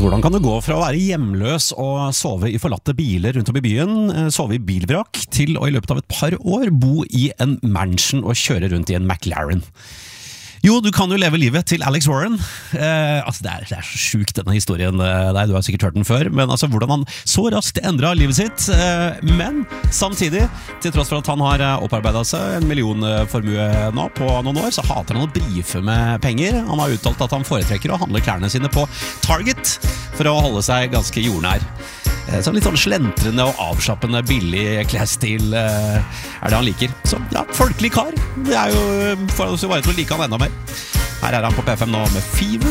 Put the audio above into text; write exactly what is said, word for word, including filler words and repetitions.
Hvordan kan du gå fra å være hjemløs og sove i forlatte biler rundt om i byen, sove i bilvrak, til å i løpet av et par år bo i en mansion og kjøre rundt i en McLaren? Jo, du kan jo leve livet til Alex Warren. Eh, altså det, er, det er så sjukt denne historien der, du har sikkert hørt den før, men altså hvordan han så raskt endret livet sitt. Eh, men samtidig, til tross for at han har opparbeidet seg en millionformue nå på noen år, så hater han å brife med penger. Han har uttalt at han foretrekker å handle klærne sine på Target for å holde seg ganske jordnær. Så litt sånn slentrende og avslappende billig klesstil er det han liker. Så ja, folkelig kar. Det er jo for oss jo bare til å like han enda mer. Her er han på P fem nå med Fever.